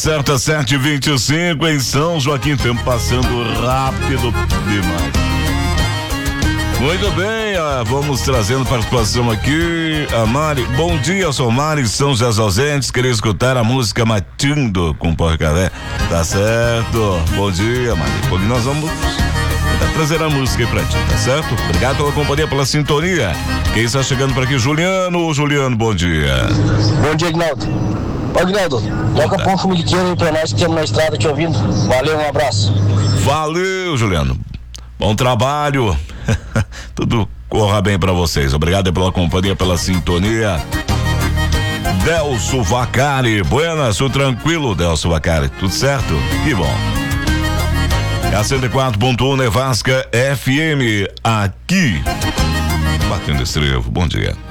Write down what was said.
Certo, 7h25 em São Joaquim, tempo passando rápido demais. Muito bem, vamos trazendo participação aqui. A Mari, bom dia, sou Mari, São José dos Ausentes, queria escutar a música Matindo com Porcaré. Tá certo, bom dia, Mari. Porque nós vamos trazer a música aí pra ti, tá certo? Obrigado pela companhia, pela sintonia. Quem está chegando por aqui? Juliano, bom dia. Bom dia, Aguinaldo. Ô, Aguinaldo, toca um pouco miliqueiro aí pra nós que estamos na estrada te ouvindo. Valeu, um abraço. Valeu, Juliano. Bom trabalho. Tudo corra bem pra vocês. Obrigado pela companhia, pela sintonia. Delso Vacari, buenas, tudo tranquilo, Delso Vacari, tudo certo? Que bom. É a 104.1 Nevasca FM, aqui, batendo estrevo, bom dia.